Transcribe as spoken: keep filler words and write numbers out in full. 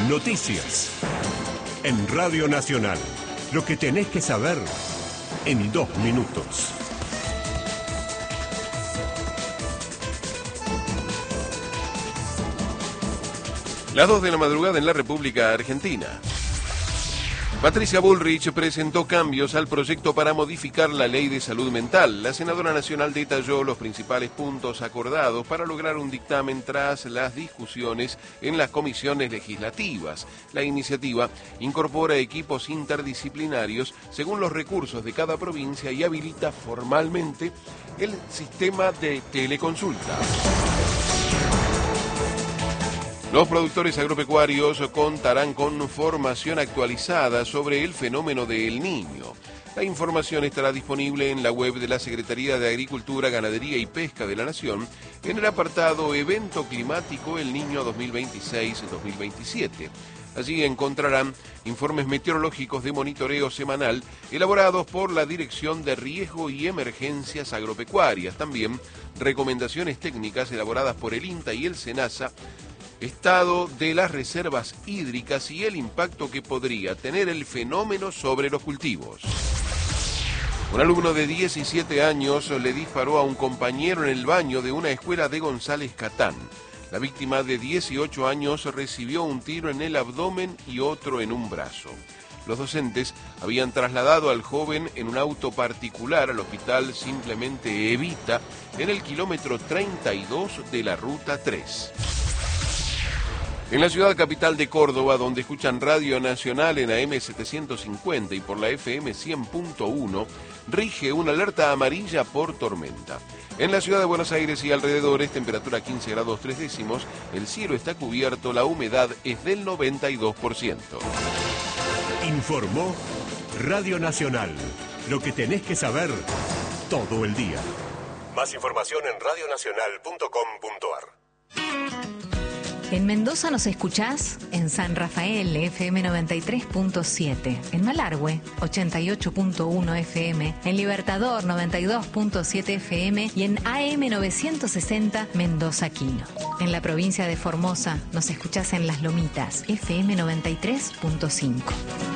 Noticias. En Radio Nacional. Lo que tenés que saber en dos minutos. Las dos de la madrugada en la República Argentina. Patricia Bullrich presentó cambios al proyecto para modificar la ley de salud mental. La senadora nacional detalló los principales puntos acordados para lograr un dictamen tras las discusiones en las comisiones legislativas. La iniciativa incorpora equipos interdisciplinarios según los recursos de cada provincia y habilita formalmente el sistema de teleconsulta. Los productores agropecuarios contarán con formación actualizada sobre el fenómeno de El Niño. La información estará disponible en la web de la Secretaría de Agricultura, Ganadería y Pesca de la Nación en el apartado Evento Climático El Niño dos mil veintiséis dos mil veintisiete. Allí encontrarán informes meteorológicos de monitoreo semanal elaborados por la Dirección de Riesgo y Emergencias Agropecuarias. También recomendaciones técnicas elaboradas por el INTA y el SENASA, estado de las reservas hídricas y el impacto que podría tener el fenómeno sobre los cultivos. Un alumno de diecisiete años le disparó a un compañero en el baño de una escuela de González Catán. La víctima de dieciocho años recibió un tiro en el abdomen y otro en un brazo. Los docentes habían trasladado al joven en un auto particular al hospital Simplemente Evita en el kilómetro treinta y dos de la ruta tres. En la ciudad capital de Córdoba, donde escuchan Radio Nacional en A M setecientos cincuenta y por la F M cien punto uno, rige una alerta amarilla por tormenta. En la ciudad de Buenos Aires y alrededores, temperatura quince grados tres décimos, el cielo está cubierto, la humedad es del noventa y dos por ciento. Informó Radio Nacional. Lo que tenés que saber todo el día. Más información en radio nacional punto com punto a r. En Mendoza nos escuchás en San Rafael, F M noventa y tres punto siete, en Malargüe, ochenta y ocho punto uno F M, en Libertador, noventa y dos punto siete F M y en A M novecientos sesenta Mendoza Quino. En la provincia de Formosa nos escuchás en Las Lomitas, F M noventa y tres punto cinco.